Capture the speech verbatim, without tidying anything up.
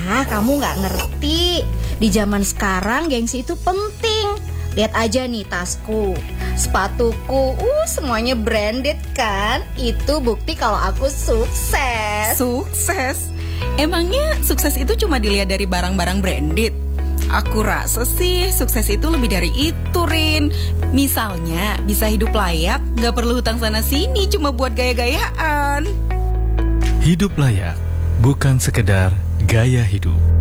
Ah, kamu nggak ngerti. Di zaman sekarang gengsi itu penting. Lihat aja nih tasku, sepatuku, uh semuanya branded kan? Itu bukti kalau aku sukses. Sukses? Emangnya sukses itu cuma dilihat dari barang-barang branded? Aku rasa sih sukses itu lebih dari itu, Rin. Misalnya bisa hidup layak, gak perlu hutang sana sini cuma buat gaya-gayaan. Hidup layak bukan sekedar gaya hidup.